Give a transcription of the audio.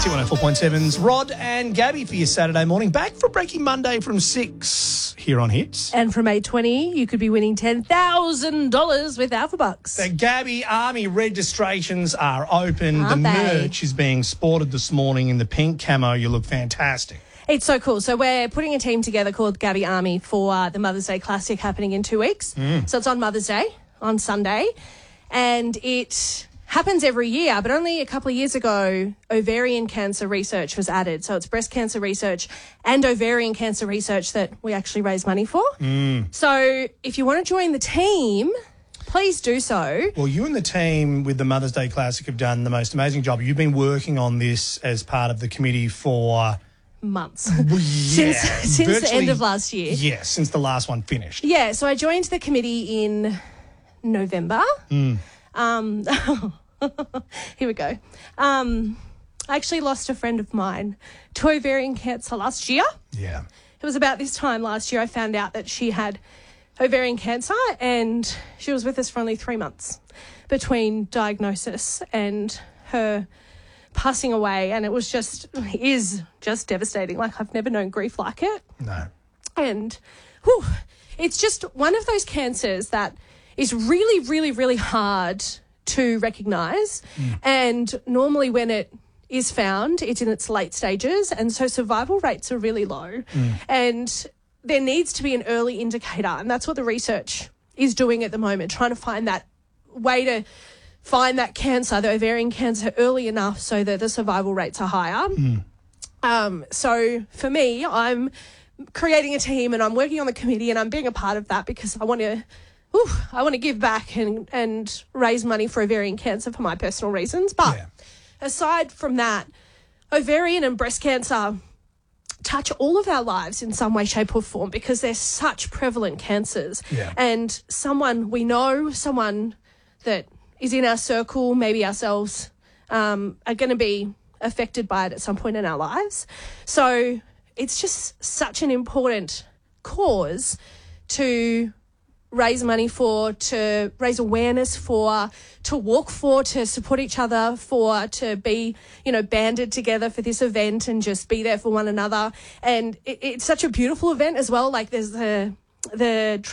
104.7's Rod and Gabby for your Saturday morning. Back for Breaking Monday from 6 here on Hits. And from 8:20, you could be winning $10,000 with Alpha Bucks. The Gabby Army registrations are open. Aren't the they? merch is being sported this morning in the pink camo. You look fantastic. It's so cool. So we're putting a team together called Gabby Army for the Mother's Day Classic happening in 2 weeks. So it's on Mother's Day, on Sunday. And it happens every year, but only a couple of years ago, ovarian cancer research was added. So it's breast cancer research and ovarian cancer research that we actually raise money for. So if you want to join the team, please do so. Well, you and the team with the Mother's Day Classic have done the most amazing job. You've been working on this as part of the committee for Months. yeah, since the end of last year. Yes, since the last one finished. Yeah, so I joined the committee in November. Here we go. I actually lost a friend of mine to ovarian cancer last year. Yeah. It was about this time last year I found out that she had ovarian cancer, and she was with us for only 3 months between diagnosis and her passing away, and it is just devastating. Like, I've never known grief like it. No. And it's just one of those cancers that is really, really, really hard to recognise. And normally when it is found, it's in its late stages, and so survival rates are really low. And there needs to be an early indicator, and that's what the research is doing at the moment, trying to find that way to find that cancer, the ovarian cancer, early enough so that the survival rates are higher. So for me, I'm creating a team and I'm working on the committee, and I'm being a part of that because I want to give back and raise money for ovarian cancer for my personal reasons. But aside from that, ovarian and breast cancer touch all of our lives in some way, shape or form because they're such prevalent cancers. And someone we know, someone that is in our circle, maybe ourselves, are going to be affected by it at some point in our lives. So it's just such an important cause to raise money for, to raise awareness for, to walk for, to support each other for, to be, banded together for this event and just be there for one another. And it's such a beautiful event as well. Like, there's the